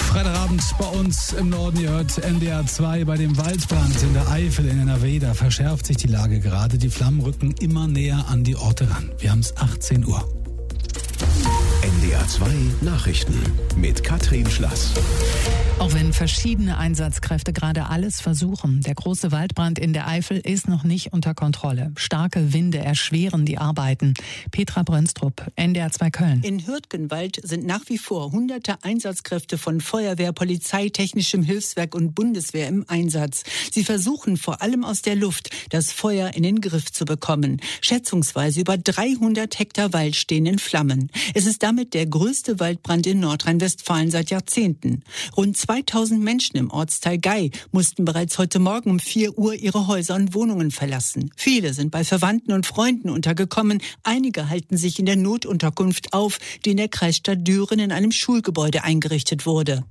Freitagabend bei uns im Norden. Ihr hört NDR 2 bei dem Waldbrand in der Eifel in NRW. Da verschärft sich die Lage gerade. Die Flammen rücken immer näher an die Orte ran. Wir haben es 18 Uhr. NDR 2 Nachrichten mit Katrin Schlass. Auch wenn verschiedene Einsatzkräfte gerade alles versuchen, der große Waldbrand in der Eifel ist noch nicht unter Kontrolle. Starke Winde erschweren die Arbeiten. Petra Brönstrup, NDR 2 Köln. In Hürtgenwald sind nach wie vor hunderte Einsatzkräfte von Feuerwehr, Polizei, Technischem Hilfswerk und Bundeswehr im Einsatz. Sie versuchen vor allem aus der Luft das Feuer in den Griff zu bekommen. Schätzungsweise über 300 Hektar Wald stehen in Flammen. Es ist damit der größte Waldbrand in Nordrhein-Westfalen seit Jahrzehnten. Rund 2000 Menschen im Ortsteil Gei mussten bereits heute Morgen um 4 Uhr ihre Häuser und Wohnungen verlassen. Viele sind bei Verwandten und Freunden untergekommen. Einige halten sich in der Notunterkunft auf, die in der Kreisstadt Düren in einem Schulgebäude eingerichtet wurde.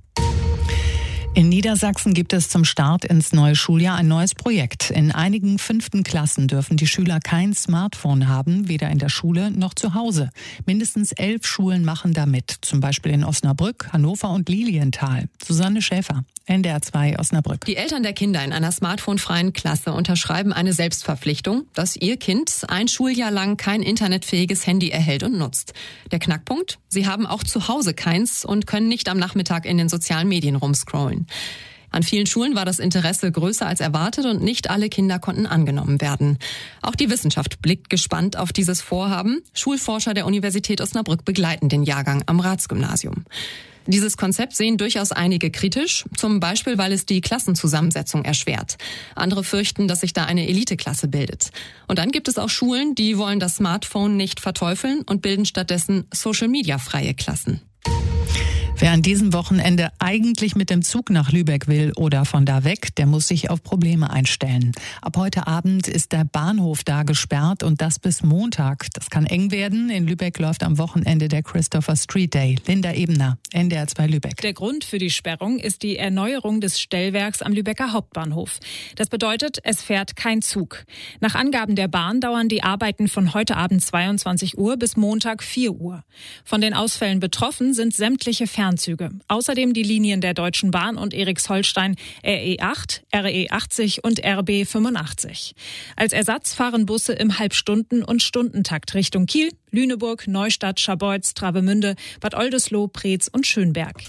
In Niedersachsen gibt es zum Start ins neue Schuljahr ein neues Projekt. In einigen 5. Klassen dürfen die Schüler kein Smartphone haben, weder in der Schule noch zu Hause. Mindestens 11 Schulen machen da mit, zum Beispiel in Osnabrück, Hannover und Lilienthal. Susanne Schäfer, NDR 2 Osnabrück. Die Eltern der Kinder in einer smartphonefreien Klasse unterschreiben eine Selbstverpflichtung, dass ihr Kind ein Schuljahr lang kein internetfähiges Handy erhält und nutzt. Der Knackpunkt? Sie haben auch zu Hause keins und können nicht am Nachmittag in den sozialen Medien rumscrollen. An vielen Schulen war das Interesse größer als erwartet und nicht alle Kinder konnten angenommen werden. Auch die Wissenschaft blickt gespannt auf dieses Vorhaben. Schulforscher der Universität Osnabrück begleiten den Jahrgang am Ratsgymnasium. Dieses Konzept sehen durchaus einige kritisch, zum Beispiel, weil es die Klassenzusammensetzung erschwert. Andere fürchten, dass sich da eine Eliteklasse bildet. Und dann gibt es auch Schulen, die wollen das Smartphone nicht verteufeln und bilden stattdessen Social-Media-freie Klassen. Wer an diesem Wochenende eigentlich mit dem Zug nach Lübeck will oder von da weg, der muss sich auf Probleme einstellen. Ab heute Abend ist der Bahnhof da gesperrt und das bis Montag. Das kann eng werden. In Lübeck läuft am Wochenende der Christopher Street Day. Linda Ebner, NDR 2 Lübeck. Der Grund für die Sperrung ist die Erneuerung des Stellwerks am Lübecker Hauptbahnhof. Das bedeutet, es fährt kein Zug. Nach Angaben der Bahn dauern die Arbeiten von heute Abend 22 Uhr bis Montag 4 Uhr. Von den Ausfällen betroffen sind sämtliche Fernzüge. Außerdem die Linien der Deutschen Bahn und Eriksholstein RE8, RE80 und RB 85. Als Ersatz fahren Busse im Halbstunden- und Stundentakt Richtung Kiel, Lüneburg, Neustadt, Scharbeutz, Travemünde, Bad Oldesloe, Preetz und Schönberg.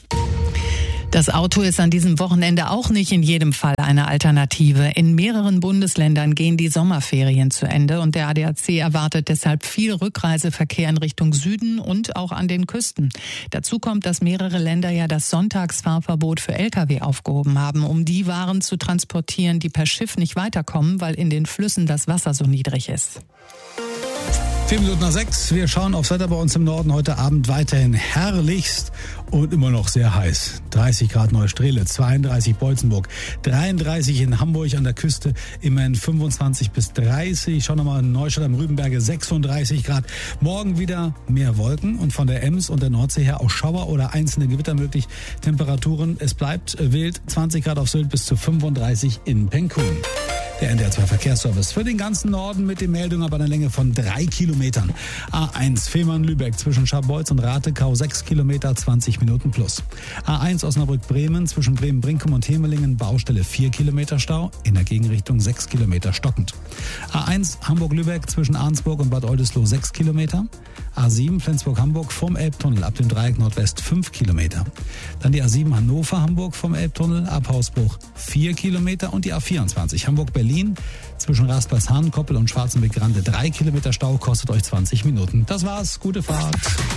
Das Auto ist an diesem Wochenende auch nicht in jedem Fall eine Alternative. In mehreren Bundesländern gehen die Sommerferien zu Ende und der ADAC erwartet deshalb viel Rückreiseverkehr in Richtung Süden und auch an den Küsten. Dazu kommt, dass mehrere Länder ja das Sonntagsfahrverbot für Lkw aufgehoben haben, um die Waren zu transportieren, die per Schiff nicht weiterkommen, weil in den Flüssen das Wasser so niedrig ist. 7:05. Wir schauen aufs Wetter bei uns im Norden. Heute Abend weiterhin herrlichst und immer noch sehr heiß. 30 Grad Neustrelitz, 32 Beutzenburg, 33 in Hamburg an der Küste, immerhin 25 bis 30. Schauen wir mal in Neustadt am Rübenberge, 36 Grad. Morgen wieder mehr Wolken und von der Ems und der Nordsee her auch Schauer oder einzelne Gewitter möglich. Temperaturen, es bleibt wild, 20 Grad auf Sylt bis zu 35 in Penkun. Der NDR 2 Verkehrsservice für den ganzen Norden mit den Meldungen ab einer Länge von 3 Kilometern. A1 Fehmarn-Lübeck zwischen Scharbeutz und Ratekau 6 Kilometer, 20 Minuten plus. A1 Osnabrück-Bremen zwischen Bremen-Brinkum und Hemelingen Baustelle 4 Kilometer Stau, in der Gegenrichtung 6 Kilometer stockend. A1 Hamburg-Lübeck zwischen Arnsburg und Bad Oldesloe 6 Kilometer. A7 Flensburg-Hamburg vom Elbtunnel ab dem Dreieck Nordwest 5 Kilometer. Dann die A7 Hannover-Hamburg vom Elbtunnel ab Hausbruch 4 Kilometer und die A24 Hamburg-Berlin zwischen Raspershagen, Koppel und Schwarzenbeck-Grande 3 Kilometer Stau, kostet euch 20 Minuten. Das war's, gute Fahrt.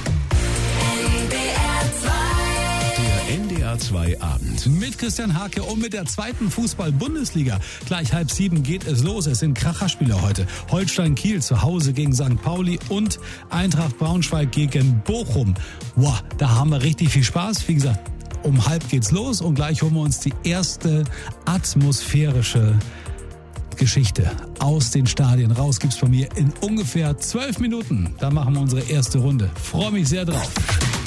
Der NDR 2 Abend. Mit Christian Hake und mit der zweiten Fußball-Bundesliga. Gleich 6:30 geht es los. Es sind Kracherspiele heute. Holstein Kiel zu Hause gegen St. Pauli und Eintracht Braunschweig gegen Bochum. Wow, da haben wir richtig viel Spaß. Wie gesagt, um 6:30 geht's los und gleich holen wir uns die erste atmosphärische Geschichte aus den Stadien raus. Gibt's von mir in ungefähr 12 Minuten. Da machen wir unsere erste Runde. Freue mich sehr drauf.